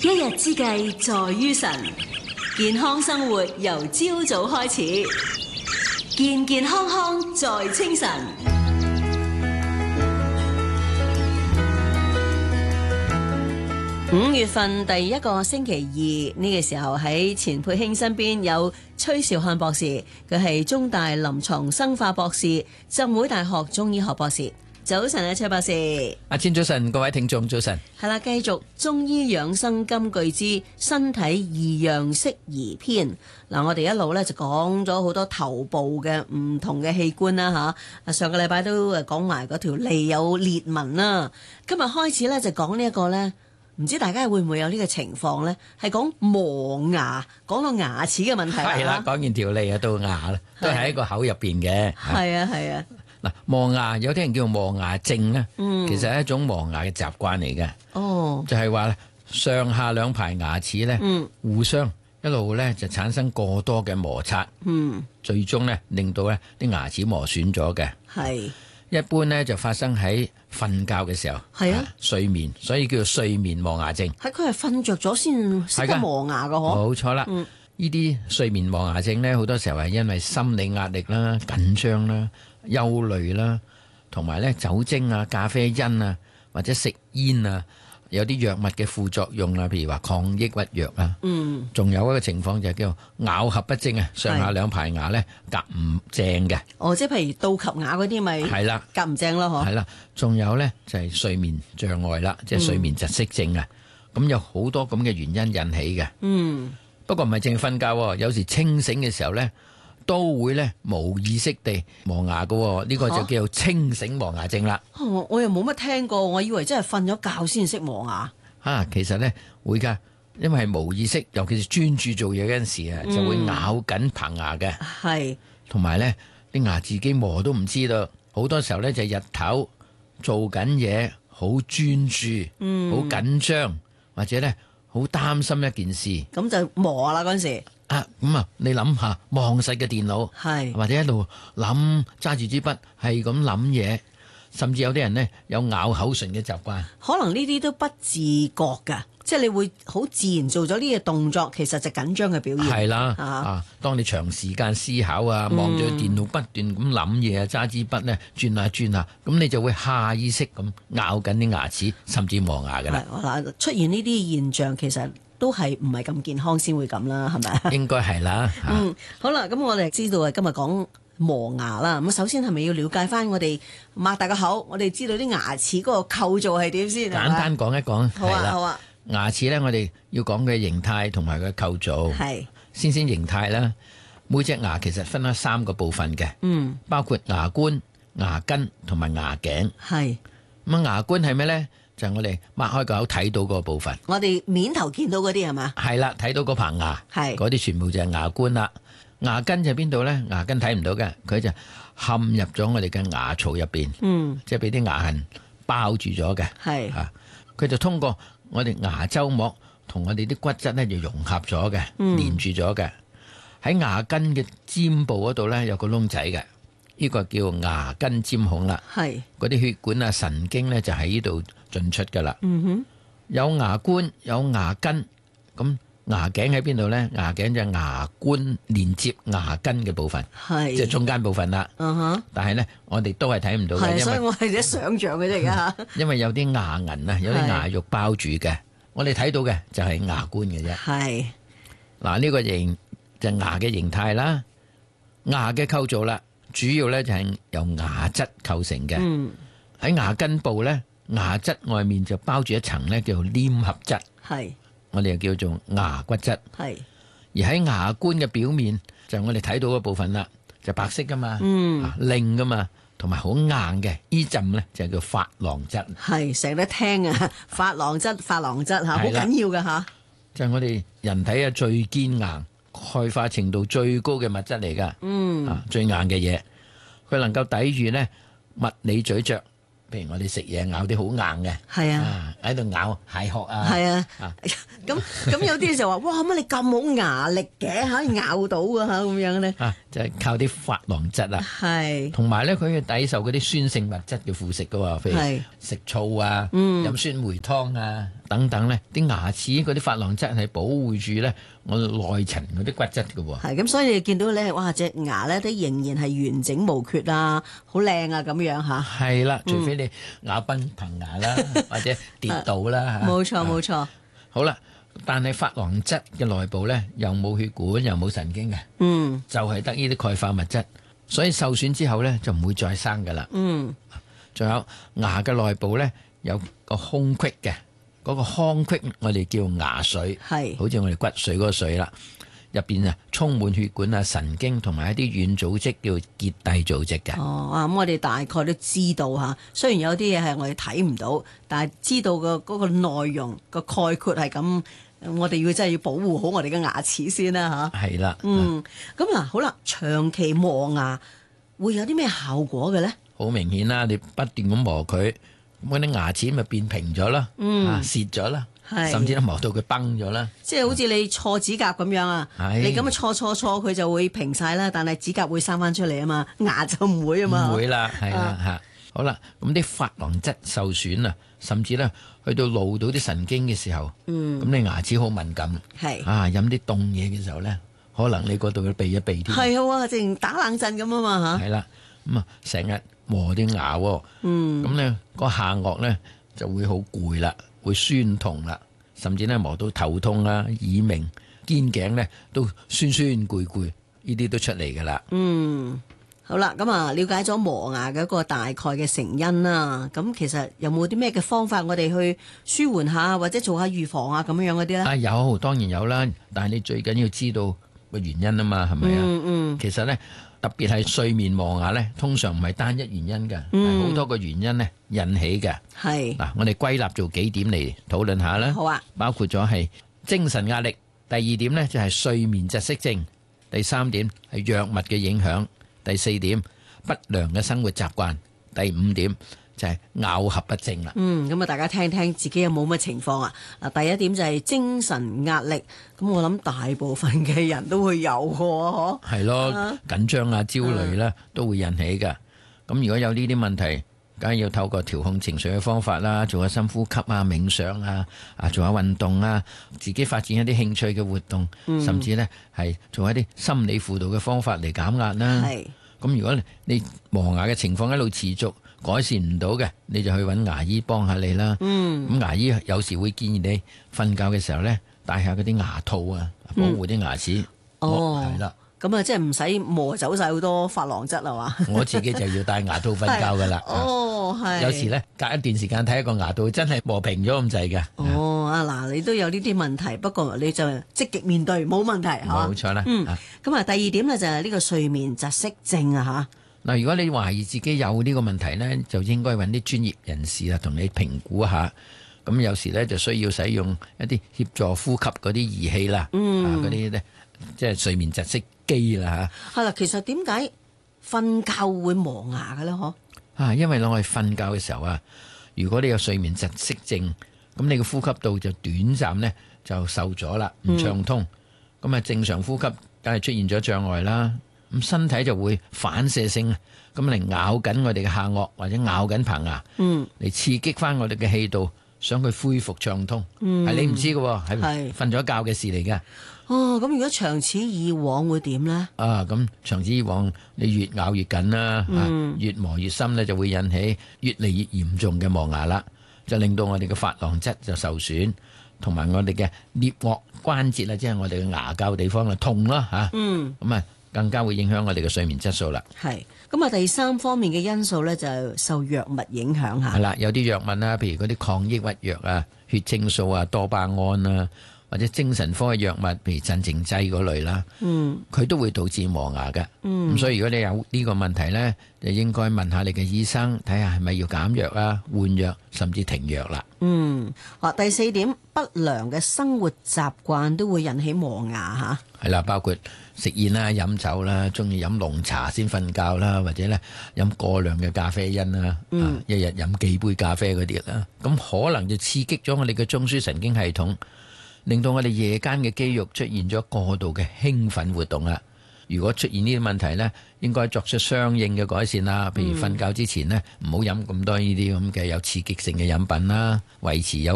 一日之計在於晨，健康生活由朝早開始，健健康康在清晨。5月份第一個星期二呢個時候，喺錢佩卿身邊有崔兆漢博士，佢係中大臨床生化博士，浸會大學中醫學博士。早晨啊，崔博士。 阿千早晨，各位聽眾早晨。 係啦，繼續中醫養生金句之身體異樣適宜篇。嗱，我哋一路咧就講咗好多頭部嘅唔同嘅器官啦吓。上個禮拜都講埋嗰條脷有裂紋啦。今日開始咧就講呢一個咧，唔知大家會唔會有呢個情況咧？係講磨牙，講到牙齒嘅問題。 係啦，講完條脷啊到牙啦，都係喺個口入邊嘅。 係啊係啊。 嗱，磨牙有啲人叫磨牙症咧，其實係一種磨牙嘅習慣嚟嘅。 哦， 就係話咧，上下兩排牙齒咧，互相一路咧就產生過多嘅摩擦，最終咧令到咧啲牙齒磨損咗嘅。 係一般咧就發生喺瞓覺嘅時候， 係啊， 睡眠，所以叫做睡眠磨牙症。 係佢係瞓着咗先識得磨牙㗎嗬？ 冇錯啦。呢啲睡眠磨牙症咧，好多時候係因為心理壓力啦、緊張啦、憂慮啦，同埋咧酒精啊、咖啡因啊，或者食煙啊，有啲藥物嘅副作用啊，譬如話抗抑鬱藥啊。仲有一個情況就係叫咬合不正啊，上下兩排牙咧夾唔正嘅。 哦，即係譬如倒及牙嗰啲咪係啦，夾唔正咯，嗬。 係啦，仲有咧就係睡眠障礙啦，即係睡眠窒息症啊。咁有好多咁嘅原因引起嘅。不過唔係淨係瞓覺，有時清醒嘅時候咧，都會咧無意識地磨牙㗎，呢個就叫做清醒磨牙症啦。 我又冇乜聽過，我以為真係瞓咗覺先識磨牙。 其實咧會㗎，因為係無意識，尤其是專注做嘢嗰陣時啊，就會咬緊棚牙嘅。 係， 同埋咧啲牙自己磨都唔知道，好多時候咧就日頭做緊嘢，好專注，好緊張，或者咧好擔心一件事， 咁就磨啦嗰陣時。 你諗下望實嘅電腦， 係或者一路諗揸住支筆係咁諗嘢，甚至有啲人呢有咬口唇嘅習慣， 可能呢啲都不自覺㗎，即係你會好自然做咗呢個動作，其實就緊張嘅表現。 係啦，當你長時間思考啊，望住電腦不斷咁諗嘢啊，揸支筆呢轉下轉下，咁你就會下意識咁咬緊啲牙齒，甚至磨牙㗎啦。 嗱，出現呢啲現象其實都係唔係咁健康先會咁啦，係咪？ 應該係啦。 好啦，咁我哋知道今日講磨牙啦。咁首先係咪要了解翻我哋擘大個口，我哋知道啲牙齒嗰個構造係點先？ 簡單講一講。 好啊，好啊。 牙齒咧，我哋要講嘅形態同埋佢構造。 係先形態啦。每隻牙其實分咗3個部分嘅，包括牙冠、牙根同埋牙頸。 係咁牙冠係咩咧？就係我哋擘開個口睇到嗰個部分。 我哋面頭見到嗰啲係嘛？係啦，睇到嗰棚牙， 係嗰啲全部就係牙冠啦。牙根就邊度咧？牙根睇唔到嘅，佢就陷入咗我哋嘅牙槽入邊，即係俾啲牙痕包住咗嘅。 係佢就通過我哋牙周膜同我哋啲骨質咧就融合咗嘅，連住咗嘅。喺牙根嘅尖部嗰度咧有個窿仔嘅，呢個叫牙根尖孔啦。 係嗰啲血管啊、神經咧就喺呢度進出噶啦。有牙冠有牙根，咁牙頸喺邊度咧？牙頸就係牙冠連接牙根嘅部分，即係中間部分啦。但係咧，我哋都係睇唔到嘅， 所以我係一想像嘅啫，而家。 因為有啲牙齦啊，有啲牙肉包住嘅，我哋睇到嘅就係牙冠嘅啫。 係嗱，呢個形就係牙嘅形態啦，牙嘅構造啦，主要咧就係由牙質構成嘅。喺牙根部咧，牙質外面就包住一層咧叫做黏合質。係。我哋又叫做牙骨質，係。而喺牙冠嘅表面，就我哋睇到嘅部分啦，就白色噶嘛，靚噶嘛，同埋好硬嘅，呢陣咧就叫珐琅質。係，成日都聽啊，珐琅質嚇，好緊要噶嚇。就係我哋人體嘅最堅硬、鈣化程度最高嘅物質嚟噶，最硬嘅嘢，佢能夠抵禦咧物理咀嚼，譬譬如我哋食嘢咬啲好硬嘅， 係啊， 喺度咬蟹殼啊， 係啊，咁有啲就話哇，乜你咁好牙力嘅嚇，咬到啊嚇咁樣咧？ 就係靠啲珐琅質啊， 係， 同埋咧佢要抵受嗰啲酸性物質嘅腐蝕噶喎，譬如食醋啊、飲酸梅湯啊等等咧，啲牙齒嗰啲珐琅質係保護住咧我內層嗰啲骨質嘅喎。 係咁，所以你見到咧，哇隻牙咧都仍然係完整無缺啊，好靚啊咁樣嚇。 係啦，除非你咬崩棚牙啦，或者跌倒啦嚇。 冇錯冇錯。 好啦，但係珐琅質嘅內部咧又冇血管又冇神經嘅，就係得呢啲鈣化物質，所以受損之後咧就唔會再生噶啦。仲有牙嘅內部咧有個空隙嘅，嗰個腔隙我哋叫牙髓， 係好似我哋骨髓嗰個髓啦。入邊啊充滿血管啊、神經同埋一啲軟組織叫結締組織嘅。 咁我哋大概都知道嚇，雖然有啲嘢係我哋睇唔到，但係知道嗰個內容個概括係咁，我哋真係要保護好我哋嘅牙齒先啦嚇。 係啦， 咁嗱好啦，長期磨牙會有啲咩效果嘅咧？ 好明顯啦，你不斷咁磨佢，咁嗰啲牙齒咪變平咗啦，蝕咗啦。甚至都磨到佢崩咗啦， 即係好似你錯指甲咁樣啊！你咁樣錯佢就會平晒啦，但係指甲會生翻出嚟啊嘛，牙就唔會啊嘛。 唔會啦，係啦嚇。好啦，咁啲珐琅質受損啊，甚至咧去到露到啲神經嘅時候，咁你牙齒好敏感，飲啲凍嘢嘅時候咧，可能你嗰度要避一避添。 係啊，直情打冷震咁啊嘛嚇。 係啦，咁啊成日磨啲牙喎，咁咧個下顎咧就會好攰啦。會酸痛啦，甚至咧磨到頭痛啦、耳鳴、肩頸咧都酸酸攰攰，呢啲都出嚟噶啦。 好啦，咁啊，了解咗磨牙嘅一個大概嘅成因啦。咁其實有冇啲咩嘅方法我哋去舒緩下，或者做下預防啊咁樣嗰啲咧？ 有，當然有啦。但係你最緊要知道個原因啊嘛，係咪啊？其實咧。特別係睡眠磨牙咧，通常唔係單一原因嘅，係好多個原因咧引起嘅。係嗱，我哋歸納做幾點嚟討論下啦。好啊，包括咗係精神壓力，第二點咧就係睡眠窒息症，第三點係藥物嘅影響，第四點不良嘅生活習慣，第五點就係咬合不正啦。 咁啊，大家聽聽自己有冇乜情況啊？第一點就係精神壓力，咁我諗大部分嘅人都會有嘅，嗬。係咯， 緊張啊、焦慮啦，都會引起嘅。咁如果有呢啲問題，梗係要透過調控情緒嘅方法啦，做下深呼吸啊、冥想啊、做下運動啊，自己發展一啲興趣嘅活動，甚至呢係做一啲心理輔導嘅方法嚟減壓啦。係。咁如果你磨牙嘅情況一路持續，改善唔到嘅，你就去揾牙醫幫下你啦。咁牙醫有時會建議你瞓覺嘅時候咧，戴下嗰啲牙套啊，保護啲牙齒。係啦， 咁啊，即係唔使磨走晒好多珐琅質啦嘛。 我自己就要戴牙套瞓覺噶啦。 係。 有時咧，隔一段時間睇一個牙套，真係磨平咗咁滯嘅。 嗱，你都有呢啲問題，不過你就積極面對，冇問題。 冇錯啦。 咁啊，第二點咧就係呢個睡眠窒息症啊嚇。 嗱，如果你懷疑自己有呢個問題呢，就應該揾啲專業人士啦，同你評估下。咁有時呢，就需要使用一啲協助呼吸嗰啲儀器啦，嗰啲呢即係睡眠窒息機啦嚇。 係啦，其實點解瞓覺會磨牙嘅咧？ 因為我哋瞓覺嘅時候啊，如果你有睡眠窒息症，咁你個呼吸道就短暫呢就受咗啦，唔暢通。咁正常呼吸梗係出現咗障礙啦。咁身體就會反射性咁嚟咬緊我哋嘅下顎或者咬緊棚牙，嚟刺激翻我哋嘅氣道，想佢恢復暢通。係你唔知嘅，係瞓咗覺嘅事嚟嘅。 咁如果長此以往會點呢？ 咁長此以往，你越咬越緊啦，越磨越深咧，就會引起越嚟越嚴重嘅磨牙啦，就令到我哋嘅珐琅質就受損，同埋我哋嘅顳顎關節啊，即係我哋嘅牙骹地方啊痛啦嚇。咁啊。更加會影響我哋嘅睡眠質素啦。係， 咁啊第三方面嘅因素咧就受藥物影響下。 係啦，有啲藥物啊，譬如嗰啲抗抑鬱藥啊、血清素啊、多巴胺啊， 或者精神科嘅藥物，譬如鎮靜劑嗰類啦，佢都會導致磨牙嘅。咁所以如果你有呢個問題呢，就應該問下你嘅醫生，睇下係咪要減藥啊、換藥，甚至停藥啦。 第四點，不良嘅生活習慣都會引起磨牙嚇。 係啦，包括食煙啦、飲酒啦、中意飲濃茶先瞓覺啦，或者咧飲過量嘅咖啡因啦，一日飲幾杯咖啡嗰啲啦，咁可能就刺激咗我哋嘅中樞神經系統，令到我哋夜間嘅肌肉出現咗過度嘅興奮活動啦。如果出現呢啲問題呢，應該作出相應嘅改善啦。譬如瞓覺之前呢，唔好飲咁多呢啲咁嘅有刺激性嘅飲品啦，維持有